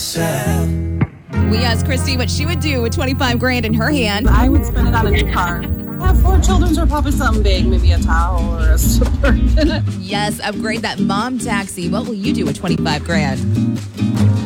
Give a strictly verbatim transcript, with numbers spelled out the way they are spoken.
myself. We asked Christy what she would do with twenty-five grand in her hand. I would spend it on a new car. I have four children, so probably something big, maybe a Tahoe or a Suburban. Yes, upgrade that mom taxi. What will you do with twenty-five grand?